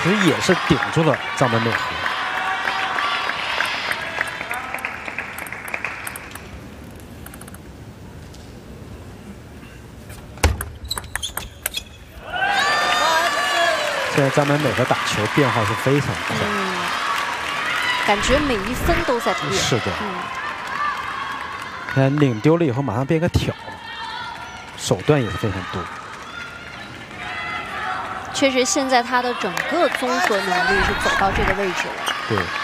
其实也是顶住了张本美和。现在张本美和打球变化是非常快， 感觉每一分都在变。 是的。看领丢了以后马上变个挑，手段也是非常多。 确实，现在他的整个综合能力是走到这个位置了。 对。